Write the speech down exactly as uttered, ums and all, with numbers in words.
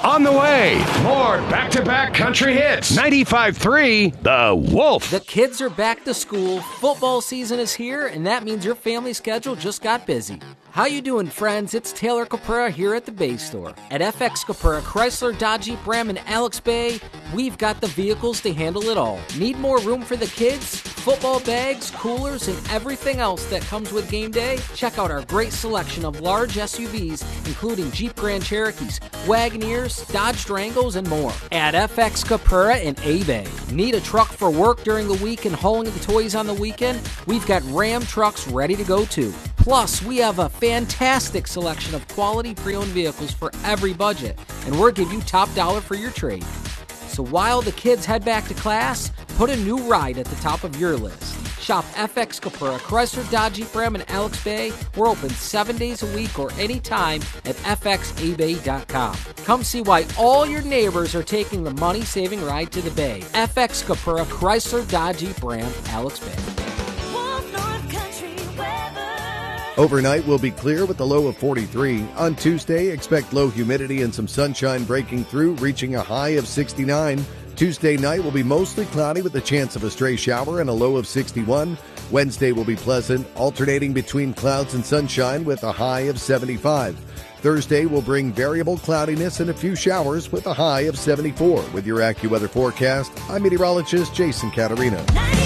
On the way, more back-to-back country hits. ninety-five point three, The Wolf. The kids are back to school, football season is here, and that means your family schedule just got busy. How you doing, friends? It's Taylor Capura here at the Bay Store. At F X Capura, Chrysler, Dodge, Jeep, Ram, and Alex Bay, we've got the vehicles to handle it all. Need more room for the kids? Football bags, coolers, and everything else that comes with game day? Check out our great selection of large S U Vs, including Jeep Grand Cherokees, Wagoneers, Dodge Durangos, and more. At F X Capura in A-Bay. Need a truck for work during the week and hauling the toys on the weekend? We've got Ram trucks ready to go too. Plus, we have a fantastic selection of quality pre-owned vehicles for every budget, and we'll give you top dollar for your trade. So while the kids head back to class, put a new ride at the top of your list. Shop F X Capura, Chrysler, Dodge, Jeep, Ram, and Alex Bay. We're open seven days a week or anytime at f x a bay dot com. Come see why all your neighbors are taking the money-saving ride to the Bay. F X Capura, Chrysler, Dodge, Jeep, Ram, Alex Bay. Overnight will be clear with a low of forty-three. On Tuesday, expect low humidity and some sunshine breaking through, reaching a high of sixty-nine. Tuesday night will be mostly cloudy with a chance of a stray shower and a low of sixty-one. Wednesday will be pleasant, alternating between clouds and sunshine with a high of seventy-five. Thursday will bring variable cloudiness and a few showers with a high of seventy-four. With your AccuWeather forecast, I'm meteorologist Jason Caterina.